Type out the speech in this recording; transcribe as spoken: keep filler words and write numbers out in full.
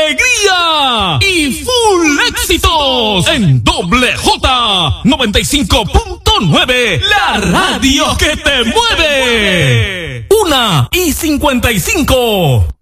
alegría y full éxitos en Doble J noventa y cinco punto nueve, la radio que te mueve. Una y cincuenta y cinco.